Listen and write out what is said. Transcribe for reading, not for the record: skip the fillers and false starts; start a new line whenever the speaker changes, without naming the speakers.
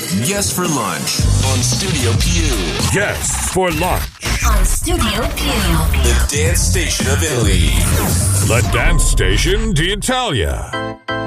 Guests for lunch on Studio Più.
Guests for lunch
on Studio Più.
The dance station of Italy.
The dance station d'Italia.